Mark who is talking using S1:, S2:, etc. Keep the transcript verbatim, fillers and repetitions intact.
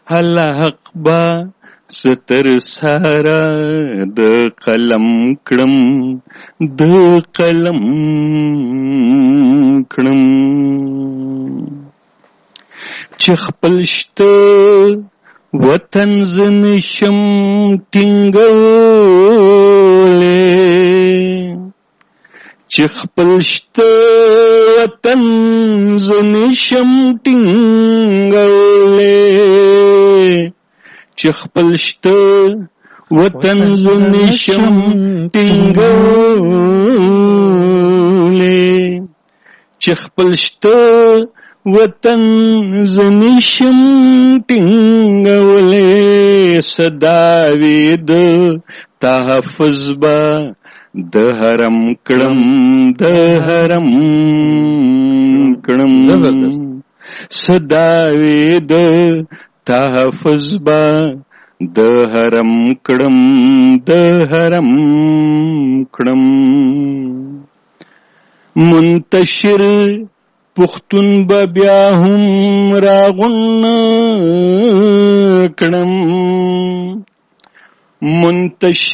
S1: حق با ستر سارا د قلم کړم د قلم کړم چې خپل شته وطن زنشم ټینګولې چې خپل شته وطن زنشم ټینګولې چې خپل شته وطن زنشم ټینګولې چې خپل شته وطن زنشم ټینګولې صداوي د تحفظ با د حرم کړم د حرم کړم صداوي د تحفظ با د حرم کړم د حرم کړم منتشر پختون به بیا هم راغون کړم منتشر